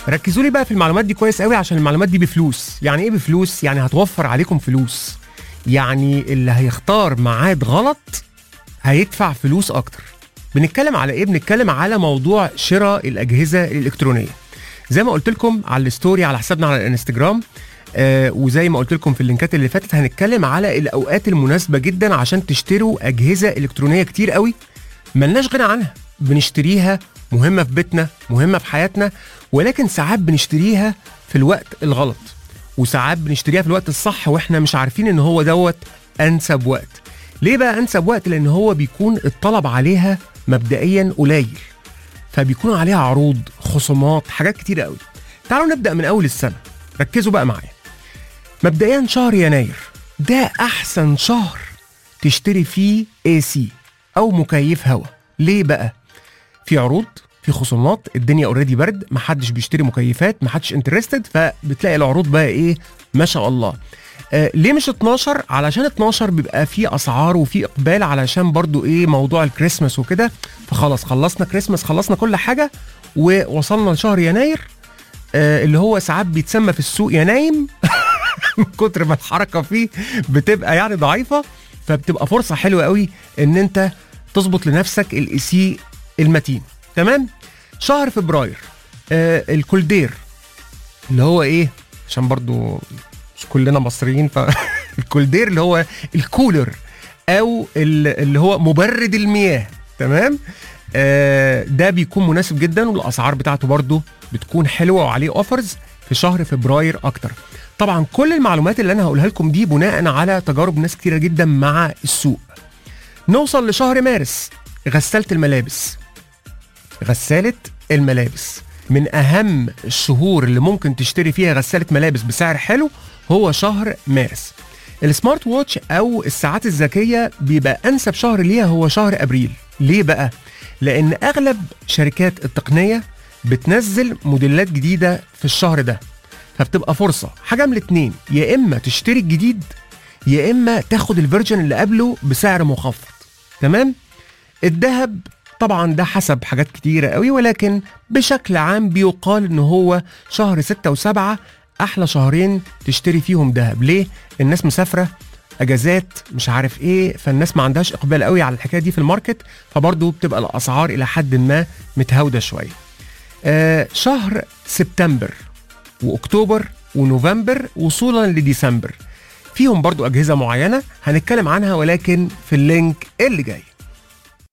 ركزوا لي بقى في المعلومات دي كويس قوي، عشان المعلومات دي بفلوس. يعني ايه بفلوس؟ يعني هتوفر عليكم فلوس. يعني اللي هيختار ميعاد غلط هيدفع فلوس اكتر. بنتكلم على ايه؟ بنتكلم على موضوع شراء الاجهزه الالكترونيه. زي ما قلت لكم على الستوري على حسابنا على الانستجرام، وزي ما قلت لكم في اللينكات اللي فاتت، هنتكلم على الاوقات المناسبه جدا عشان تشتروا اجهزه الكترونيه كتير قوي ملناش غنى عنها. بنشتريها، مهمه في بيتنا، مهمه في حياتنا، ولكن ساعات بنشتريها في الوقت الغلط، وساعات بنشتريها في الوقت الصح واحنا مش عارفين ان هو دوت انسب وقت. ليه بقى انسب وقت؟ لان هو بيكون الطلب عليها مبدئيا قليل، فبيكون عليها عروض، خصومات، حاجات كتير قوي. تعالوا نبدا من اول السنه. ركزوا بقى معايا. مبدئيا شهر يناير ده احسن شهر تشتري فيه AC او مكيف هواء. ليه بقى؟ في عروض، في خصومات، الدنيا اوريدي برد، محدش بيشتري مكيفات، محدش انترستد، فبتلاقي العروض بقى ايه ما شاء الله. ليه مش 12؟ علشان 12 بيبقى فيه اسعار وفيه اقبال، علشان برضو ايه موضوع الكريسماس وكده. فخلاص خلصنا كريسماس، خلصنا كل حاجه، ووصلنا لشهر يناير، اللي هو ساعات بيتسمى في السوق ينايم من كتر ما الحركه فيه بتبقى يعني ضعيفه. فبتبقى فرصه حلوه قوي ان انت تظبط لنفسك الإيسي المتين. تمام. شهر فبراير الكولدير، اللي هو ايه، عشان برضو مش كلنا مصريين، فالكولدير اللي هو الكولر او اللي هو مبرد المياه. تمام. ده بيكون مناسب جدا، والاسعار بتاعته برضو بتكون حلوه وعليه اوفرز في شهر فبراير اكتر. طبعا كل المعلومات اللي انا هقولها لكم دي بناء على تجارب ناس كتيره جدا مع السوق. نوصل لشهر مارس. غسالة الملابس. غسالة الملابس من اهم الشهور اللي ممكن تشتري فيها غسالة ملابس بسعر حلو، هو شهر مارس. السمارت ووتش او الساعات الذكية بيبقى انسب شهر ليها هو شهر ابريل. ليه بقى؟ لان اغلب شركات التقنية بتنزل موديلات جديدة في الشهر ده، فبتبقى فرصة حاجة من الاتنين، يا اما تشتري الجديد يا اما تاخد الفيرجن اللي قبله بسعر مخفض. تمام. الذهب طبعا ده حسب حاجات كتيرة قوي، ولكن بشكل عام بيقال ان هو شهر 6 و7 احلى شهرين تشتري فيهم ذهب. ليه؟ الناس مسافرة، اجازات، مش عارف ايه، فالناس ما عندهاش اقبال قوي على الحكاية دي في الماركت، فبرضه بتبقى الاسعار الى حد ما متهاودة شوية. شهر سبتمبر واكتوبر ونوفمبر وصولا لديسمبر فيهم برضو اجهزة معينة هنتكلم عنها، ولكن في اللينك اللي جاي.